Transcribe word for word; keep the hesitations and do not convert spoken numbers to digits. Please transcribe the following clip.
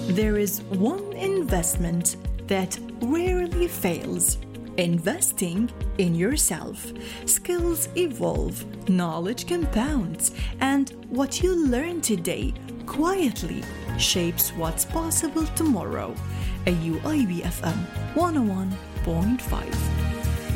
There is one investment that rarely fails: investing in yourself. Skills evolve, knowledge compounds, and what you learn today quietly shapes what's possible tomorrow. A U I B F M one oh one point five.